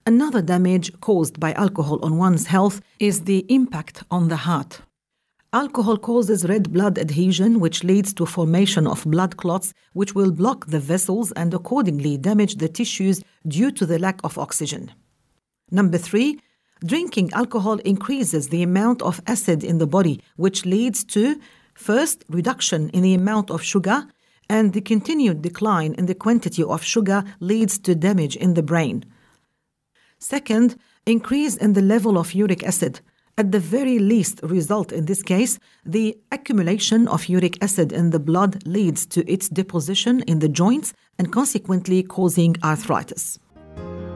Another damage caused by alcohol on one's health is the impact on the heart. Alcohol causes red blood adhesion, which leads to formation of blood clots, which will block the vessels and accordingly damage the tissues due to the lack of oxygen. Number 3, drinking alcohol increases the amount of acid in the body, which leads to, first, reduction in the amount of sugar, and the continued decline in the quantity of sugar leads to damage in the brain. Second, increase in the level of uric acid. At the very least result in this case, the accumulation of uric acid in the blood leads to its deposition in the joints and consequently causing arthritis.